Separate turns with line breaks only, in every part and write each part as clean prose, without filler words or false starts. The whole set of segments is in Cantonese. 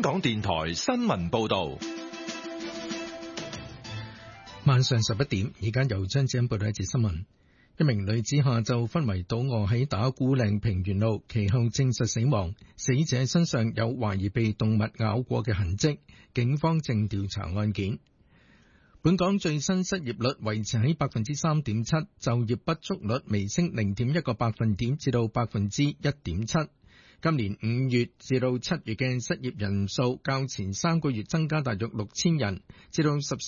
港電台新聞報道。
晚上11點，而家由張子欣報道一節新聞。一名女子下晝昏迷倒卧喺打鼓嶺平原路，其後證實死亡。死者身上有懷疑被動物咬過嘅痕跡，警方正調查案件。本港最新失業率維持喺 3.7%， 就業不足率微升 0.1 個百分點至到 1.7%。今年5月至到7月嘅失業人數較前3個月增加大約6000人，至到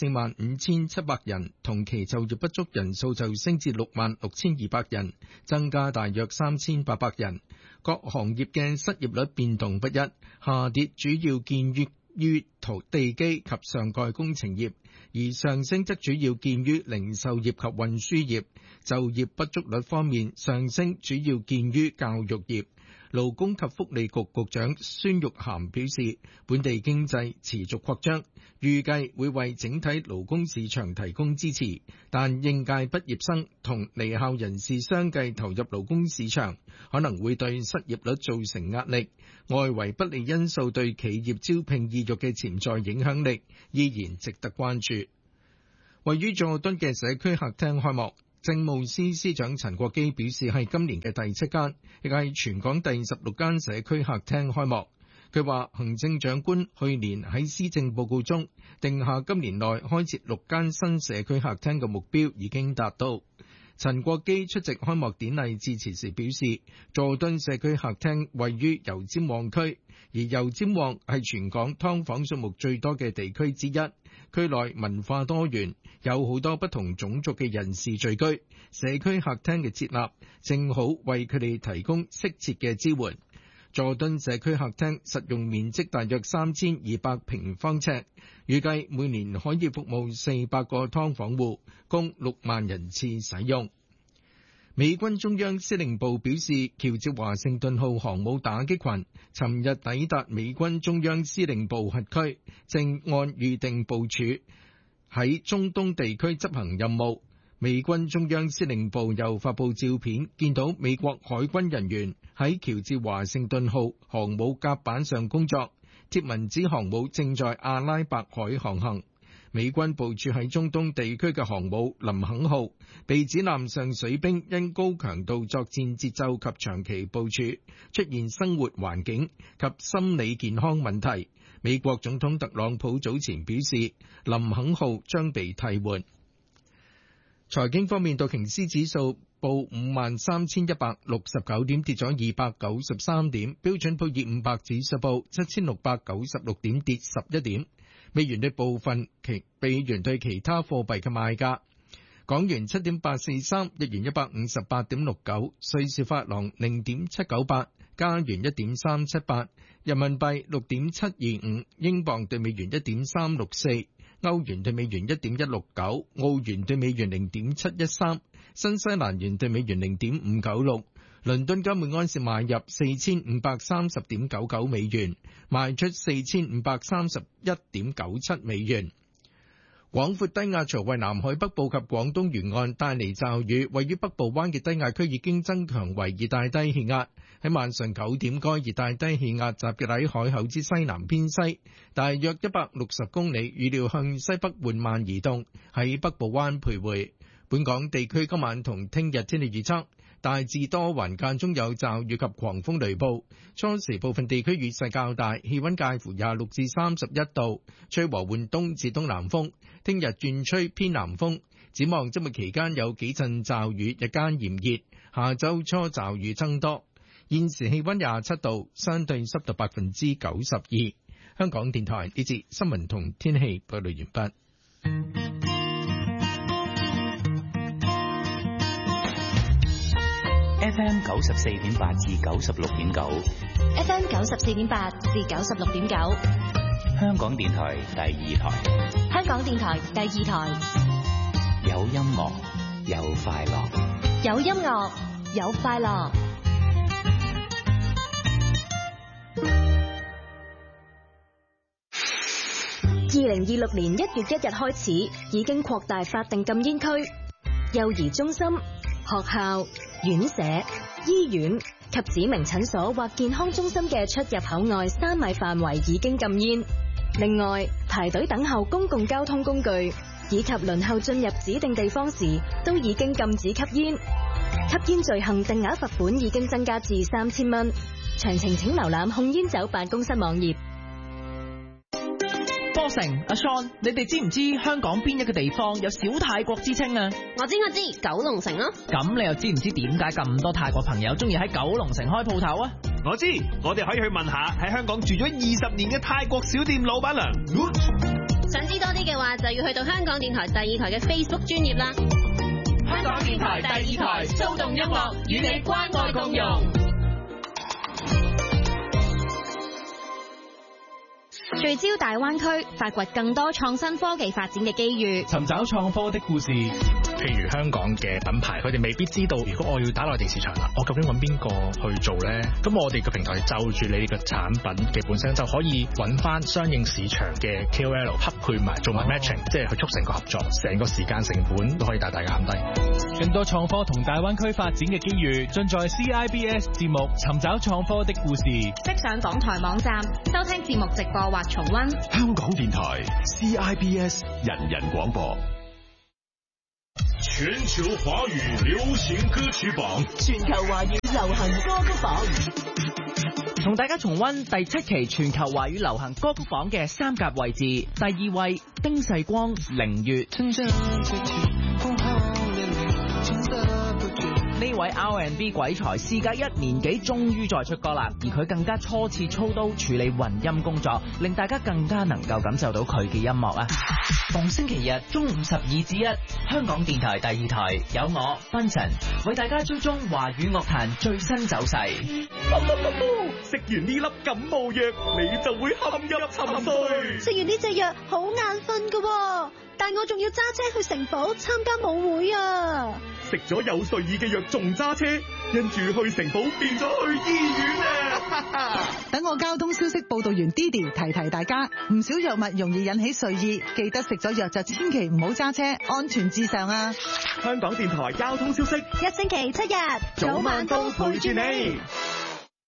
145,700人。同期就業不足人數就升至66200人，增加大約3800人。各行業嘅失業率變動不一，下跌主要見於地基及上蓋工程業，而上升則主要見於零售業及運輸業。就業不足率方面，上升主要見於教育業。勞工及福利局局長孫玉菡表示，本地經濟持續擴張，預計會為整體勞工市場提供支持，但應屆畢業生同離校人士相繼投入勞工市場，可能會對失業率造成壓力。外圍不利因素對企業招聘意欲嘅潛在影響力依然值得關注。位於佐敦嘅社區客廳開幕。政務司司長陳國基表示，係今年嘅第7間，亦係全港第16間社區客廳開幕。佢話，行政長官去年喺施政報告中定下今年內開設6間新社區客廳嘅目標已經達到。陳國基出席開幕典禮致辭時表示，佐敦社區客廳位於油尖旺區，而油尖旺係全港劏房數目最多嘅地區之一。區內文化多元，有好多不同種族嘅人士聚居，社區客廳嘅設立正好為佢哋提供適切嘅支援。佐敦社區客廳實用面積大約3200平方尺，預計每年可以服務400個劏房戶，供6萬人次使用。美軍中央司令部表示，喬治華盛頓號航母打擊群尋日抵達美軍中央司令部轄區，正按預定部署喺中東地區執行任務。美軍中央司令部又發布照片，見到美國海軍人員喺喬治華盛頓號航母甲板上工作。貼文指航母正在阿拉伯海航行。美軍部署喺中東地區嘅航母林肯號，被指艦上水兵因高強度作戰節奏及長期部署，出現生活環境及心理健康問題。美國總統特朗普早前表示，林肯號將被替換。財經方面，道瓊斯指數報53,169點，跌咗293點；標準普爾500指數報7,696點，跌11點。美元對其他貨幣嘅賣價：港元7.843，日元158.69，瑞士法郎0.798，加元1.378，人民幣6.725，英鎊對美元1.364，歐元對美元1.169，澳元對美元0.713，新西蘭元對美元0.596。倫敦金每安士買入4530.99美元，賣出4531.97美元。廣闊低壓槽為南海北部及廣東沿岸帶嚟驟雨，位於北部灣嘅低壓區已經增強為熱帶低氣壓。喺晚上9點，該熱帶低氣壓集結喺海口之西南偏西，大約160公里，預料向西北緩慢移動，喺北部灣徘徊。本港地區今晚同聽日天氣預測。大致多雲，間中有驟雨及狂風雷暴，初時部分地區雨勢較大，氣溫介乎26至31度，吹和緩東至東南風。聽日轉吹偏南風，展望周末期間有幾陣驟雨，日間炎熱，下周初驟雨增多。現時氣溫27度，相對濕度92%。香港電台呢節新聞同天氣報道完畢。
FM 94.8至96.9
，FM 94.8至96.9，
香港電台第2台，
香港電台第2台，
有音樂，有快樂，
有音樂，有快樂。2026年1月1日開始，已經擴大法定禁煙區，幼兒中心、學校、院舍、醫院、 及指明診所或健康中心嘅出入口外3米範圍已經禁煙。另外，排隊等候公共交通工具以及輪候進入指定地方時，都已經禁止吸煙。吸煙罪行定額罰款已經增加至3000蚊。詳情請瀏覽控煙酒辦公室網頁。
波成阿 Sean， 你哋知唔知香港邊一個地方有小泰國之稱啊？
我知，九龍城咯。
咁你又知唔知點解咁多泰國朋友中意喺九龍城開鋪頭啊？
我知，我哋可以去問下喺香港住咗20年嘅泰國小店老闆娘。
想知多啲嘅話，就要去到香港電台第2台嘅 Facebook 專頁啦。
香港電台第2台，騷動音樂與你關愛共融。
聚焦大灣區，發掘更多創新科技發展嘅機遇，
尋找創科的故事。譬如香港嘅品牌，佢哋未必知道，如果我要打內地市場啦，我究竟揾邊個去做呢？咁我哋嘅平台就住你嘅產品嘅本身，就可以揾翻相應市場嘅 KOL 匹配埋，做埋 matching，即係去促成個合作，成個時間成本都可以大大減低。 更多創科同大灣區發展嘅機遇，盡在 CIBS 節目《尋找創科的故事》。
即上港台網站收聽節目直播或重溫。
香港電台 CIBS 人人廣播。
全球華語流行歌曲榜，
全球華語流行歌曲榜，
同大家重溫第7期全球華語流行歌曲榜嘅3甲位置。第2位丁世光《凌月》。呢位 R&B 鬼才事隔1年幾終於再出歌啦，而佢更加初次操刀處理混音工作，令大家更加能夠感受到佢嘅音樂啊！逢星期日中午12至1，香港電台第2台有我賓臣為大家追蹤華語樂壇最新走勢。
食完呢粒感冒藥，你就會陷入沉睡。
食完呢隻藥好眼瞓㗎，但我仲要揸車去城堡參加舞會啊！
食咗有睡意嘅藥仲揸車，因住去城堡變咗去醫院啊！
等我交通消息報道員 Didi 提提大家，唔少藥物容易引起睡意，記得食咗藥就千祈唔好揸車，安全至上啊！
香港電台交通消息，
一星期7日，
早晚都陪住你。